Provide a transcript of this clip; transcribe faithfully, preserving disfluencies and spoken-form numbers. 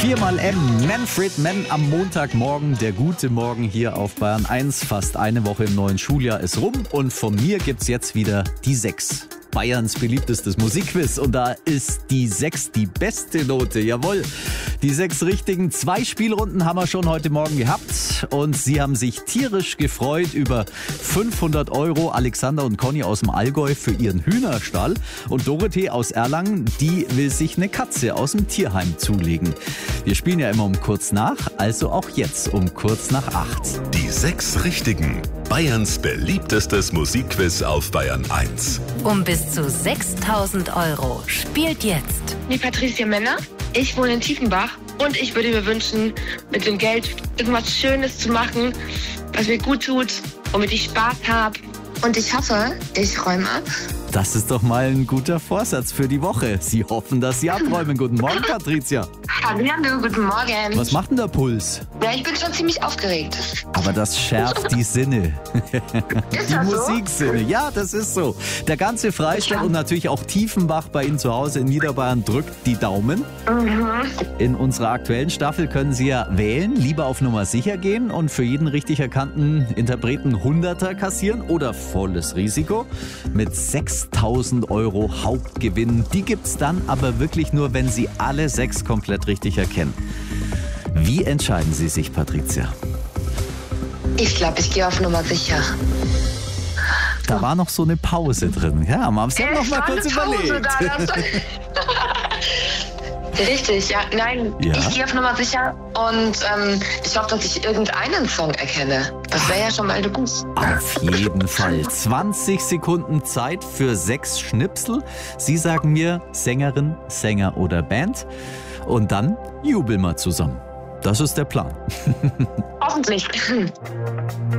Viermal M, Manfred Mann am Montagmorgen, der gute Morgen hier auf Bayern eins. Fast eine Woche im neuen Schuljahr ist rum und von mir gibt's jetzt wieder die sechs. Bayerns beliebtestes Musikquiz und da ist die sechs die beste Note, jawohl. Die sechs richtigen, zwei Spielrunden haben wir schon heute Morgen gehabt und sie haben sich tierisch gefreut über fünfhundert Euro. Alexander und Conny aus dem Allgäu für ihren Hühnerstall und Dorothee aus Erlangen, die will sich eine Katze aus dem Tierheim zulegen. Wir spielen ja immer um kurz nach, also auch jetzt um kurz nach acht. Die sechs richtigen, Bayerns beliebtestes Musikquiz auf Bayern eins. Um bis zu sechstausend Euro. Spielt jetzt. Die Patricia Männer. Ich wohne in Tiefenbach und ich würde mir wünschen, mit dem Geld irgendwas Schönes zu machen, was mir gut tut, womit ich Spaß habe. Und ich hoffe, ich räume ab. Das ist doch mal ein guter Vorsatz für die Woche. Sie hoffen, dass Sie abräumen. Guten Morgen, Patricia. Hallo, guten Morgen. Was macht denn der Puls? Ja, ich bin schon ziemlich aufgeregt. Aber das schärft die Sinne. Ist Die das so? Musiksinne. Ja, das ist so. Der ganze Freistaat und natürlich auch Tiefenbach bei Ihnen zu Hause in Niederbayern drückt die Daumen. Mhm. In unserer aktuellen Staffel können Sie ja wählen, lieber auf Nummer sicher gehen und für jeden richtig erkannten Interpreten Hunderter kassieren oder volles Risiko mit sechstausend Euro Hauptgewinn. Die gibt's dann aber wirklich nur, wenn Sie alle sechs komplett richtig erkennen. Wie entscheiden Sie sich, Patricia? Ich glaube, ich gehe auf Nummer sicher. Da war noch so eine Pause drin. Ja, haben Sie haben noch Es mal war kurz eine Pause überlegt. da, das- Richtig, ja, nein, Ja. ich gehe auf Nummer sicher und ähm, ich hoffe, dass ich irgendeinen Song erkenne. Das wäre ja schon mal gut. Auf jeden Fall. zwanzig Sekunden Zeit für sechs Schnipsel. Sie sagen mir Sängerin, Sänger oder Band. Und dann jubeln wir zusammen. Das ist der Plan. Hoffentlich.